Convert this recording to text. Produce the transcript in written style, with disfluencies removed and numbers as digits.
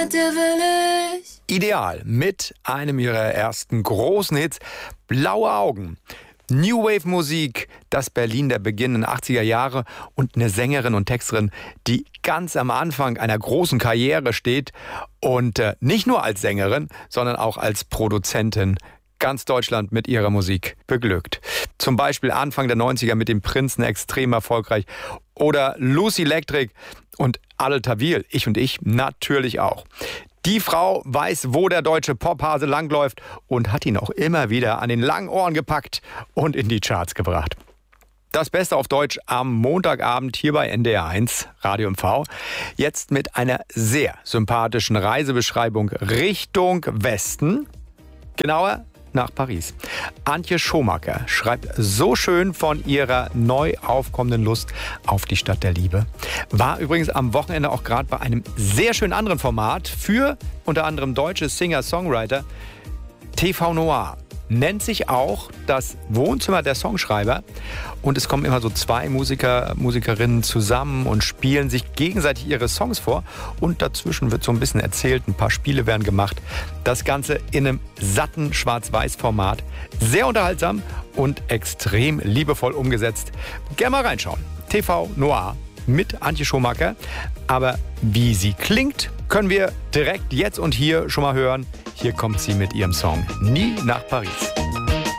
dir will ich. Ideal mit einem ihrer ersten großen Hits, Blaue Augen. New Wave Musik, das Berlin der beginnenden 80er Jahre und eine Sängerin und Texterin, die ganz am Anfang einer großen Karriere steht und nicht nur als Sängerin, sondern auch als Produzentin ganz Deutschland mit ihrer Musik beglückt. Zum Beispiel Anfang der 90er mit dem Prinzen extrem erfolgreich oder Lucy Electric und Adel Tawil, Ich und Ich natürlich auch. Die Frau weiß, wo der deutsche Pophase langläuft und hat ihn auch immer wieder an den langen Ohren gepackt und in die Charts gebracht. Das Beste auf Deutsch am Montagabend hier bei NDR 1, Radio MV. Jetzt mit einer sehr sympathischen Reisebeschreibung Richtung Westen. Genauer nach Paris. Antje Schomacker schreibt so schön von ihrer neu aufkommenden Lust auf die Stadt der Liebe. War übrigens am Wochenende auch gerade bei einem sehr schönen anderen Format für unter anderem deutsche Singer-Songwriter. TV Noir nennt sich auch das Wohnzimmer der Songschreiber. Und es kommen immer so zwei Musikerinnen zusammen und spielen sich gegenseitig ihre Songs vor. Und dazwischen wird so ein bisschen erzählt, ein paar Spiele werden gemacht. Das Ganze in einem satten Schwarz-Weiß-Format. Sehr unterhaltsam und extrem liebevoll umgesetzt. Gerne mal reinschauen. TV Noir mit Antje Schomacker. Aber wie sie klingt, können wir direkt jetzt und hier schon mal hören. Hier kommt sie mit ihrem Song Nie nach Paris.